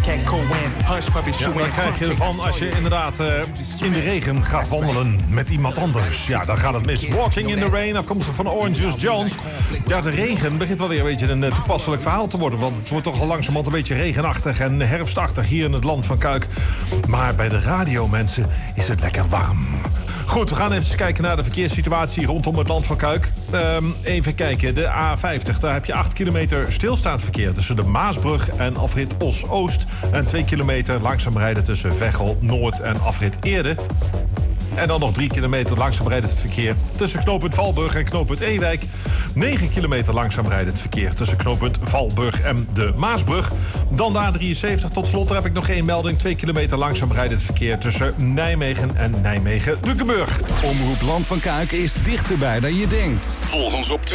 Ja, maar dan krijg je ervan als je inderdaad in de regen gaat wandelen met iemand anders. Ja, dan gaat het mis. Walking in the Rain, afkomstig van Orange Juice Jones. Ja, de regen begint wel weer een beetje een toepasselijk verhaal te worden. Want het wordt toch al langzamerhand een beetje regenachtig en herfstachtig hier in het land van Kuik. Maar bij de radio, mensen, is het lekker warm. Goed, we gaan even kijken naar de verkeerssituatie rondom het land van Kuik. Even kijken, de A50. Daar heb je 8 kilometer stilstaand verkeer tussen de Maasbrug en afrit Os-Oost. En 2 kilometer langzaam rijden tussen Veghel Noord en afrit Eerde. En dan nog 3 kilometer langzaam rijdend verkeer tussen knooppunt Valburg en knooppunt Ewijk. 9 kilometer langzaam rijdend verkeer tussen knooppunt Valburg en de Maasbrug. Dan de A73. Tot slot daar heb ik nog één melding. 2 kilometer langzaam rijdend verkeer tussen Nijmegen en Nijmegen-Dukenburg. Omroep Land van Kuik is dichterbij dan je denkt. Volg ons op Twitter.